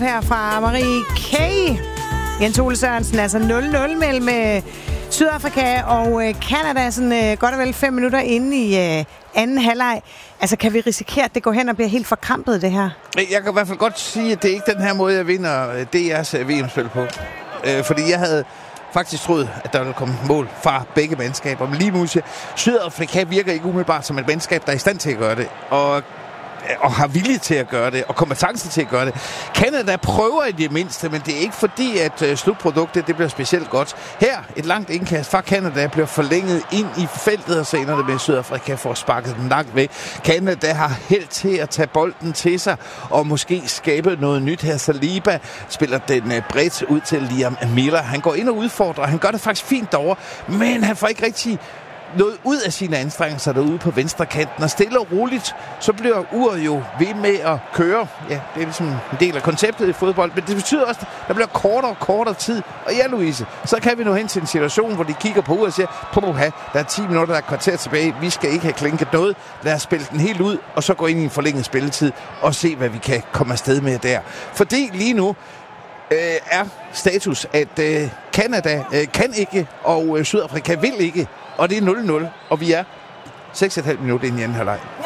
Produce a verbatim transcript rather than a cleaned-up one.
her fra Marie K. Jens Ole Sørensen, altså nul nul mellem øh, Sydafrika og øh, Canada, sådan øh, godt og vel fem minutter inde i øh, anden halvleg. Altså, kan vi risikere, at det går hen og bliver helt forkrampet, det her? Jeg kan i hvert fald godt sige, at det er ikke den her måde, jeg vinder D R's V M-spil på. Øh, fordi jeg havde faktisk troet, at der ville komme mål fra begge mandskaber. Men lige nu siger Sydafrika virker ikke umiddelbart som et mandskab, der er i stand til at gøre det. Og og har vilje til at gøre det, og kompetence til at gøre det. Canada prøver i det mindste, men det er ikke fordi, at uh, slutproduktet det bliver specielt godt. Her, et langt indkast fra Canada bliver forlænget ind i feltet, og så ender det med, at Sydafrika får sparket den langt væk. Canada har held til at tage bolden til sig, og måske skabe noget nyt her. Saliba spiller den uh, bredt ud til Liam Miller. Han går ind og udfordrer, han gør det faktisk fint derovre, men han får ikke rigtig noget ud af sine anstrengelser derude på venstre kanten, og stille og roligt, så bliver uret jo ved med at køre. Ja, det er ligesom en del af konceptet i fodbold, men det betyder også, at der bliver kortere og kortere tid. Og ja, Louise, så kan vi nå hen til en situation, hvor de kigger på uret og siger, puha, der er ti minutter, der er kvarter tilbage, vi skal ikke have klinket noget, lad os spille den helt ud, og så gå ind i en forlænget spilletid, og se, hvad vi kan komme afsted med der. Fordi lige nu øh, er status, at øh, Canada øh, kan ikke, og øh, Sydafrika vil ikke. Og det er nul nul, og vi er seks komma fem minutter inde i anden halvleg.